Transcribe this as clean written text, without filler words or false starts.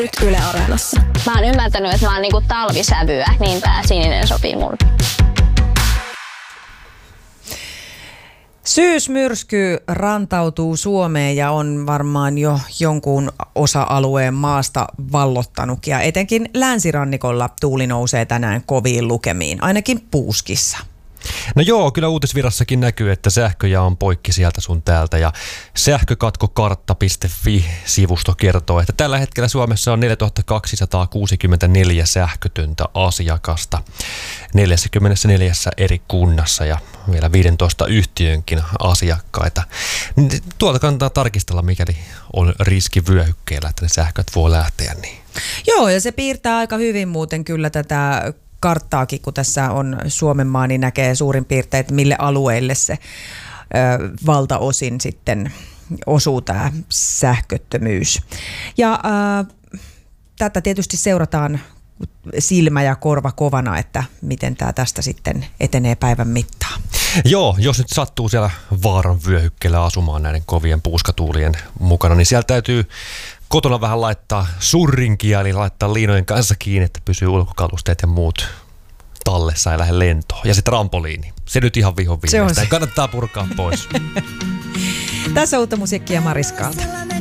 Nyt Yle Areenassa. Mä oon ymmärtänyt, että mä oon niinku talvisävyä, niin tää sininen sopii mulle. Syysmyrsky rantautuu Suomeen ja on varmaan jo jonkun osa-alueen maasta vallottanut. Ja etenkin länsirannikolla tuuli nousee tänään koviin lukemiin, ainakin Puuskissa. No joo, kyllä uutisvirassakin näkyy, että sähköjä on poikki sieltä sun täältä ja sähkökatkokartta.fi-sivusto kertoo, että tällä hetkellä Suomessa on 4264 sähkötöntä asiakasta 44 eri kunnassa ja vielä 15 yhtiönkin asiakkaita. Tuolta kannattaa tarkistella, mikäli on riski vyöhykkeellä, että ne sähköt voi lähteä. Niin. Joo, ja se piirtää aika hyvin muuten kyllä tätä karttaakin, kun tässä on Suomenmaa, niin näkee suurin piirtein, että mille alueille se valtaosin sitten osuu tämä sähköttömyys. Ja tätä tietysti seurataan silmä ja korva kovana, että miten tämä tästä sitten etenee päivän mittaan. Joo, jos nyt sattuu siellä vaaran vyöhykkeellä asumaan näiden kovien puuskatuulien mukana, niin siellä täytyy kotona vähän laittaa surrinkia, eli laittaa liinojen kanssa kiinni, että pysyy ulkokalusteet ja muut tallessa ja lähde lentoon. Ja se trampoliini, se nyt ihan vihon viimeistään. Kannattaa purkaa pois. Tässä uutta musiikkia Mariskalta.